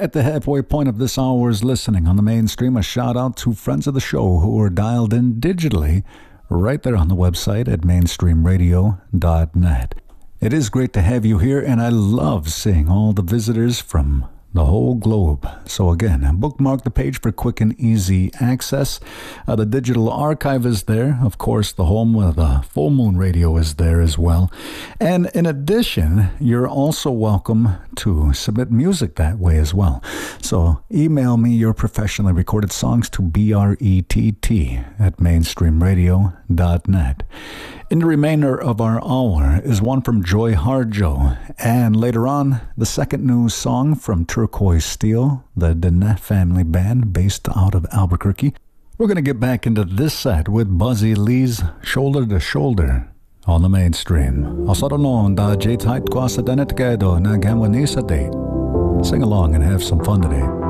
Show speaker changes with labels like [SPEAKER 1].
[SPEAKER 1] At the halfway point of this hour's listening on the mainstream, a shout out to friends of the show who are dialed in digitally right there on the website at mainstreamradio.net. It is great to have you here, and I love seeing all the visitors from the whole globe. So again, bookmark the page for quick and easy access. The digital archive is there. Of course, the home of the Full Moon Radio is there as well. And in addition, you're also welcome to submit music that way as well. So email me your professionally recorded songs to brett@mainstreamradio.net. In the remainder of our hour is one from Joy Harjo, and later on, the second new song from Turquoise Steel, the Danette family band based out of Albuquerque. We're going to get back into this set with Buzzy Lee's Shoulder to Shoulder on the mainstream. Asaranon da J-Tight Kwasa Danet Gado na Gamwanisa Date. Sing along and have some fun today.